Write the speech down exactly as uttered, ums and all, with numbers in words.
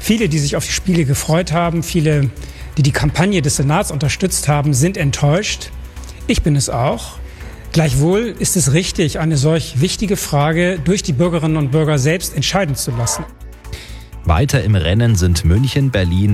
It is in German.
Viele, die sich auf die Spiele gefreut haben, viele, die die Kampagne des Senats unterstützt haben, sind enttäuscht. Ich bin es auch. Gleichwohl ist es richtig, eine solch wichtige Frage durch die Bürgerinnen und Bürger selbst entscheiden zu lassen. Weiter im Rennen sind München, Berlin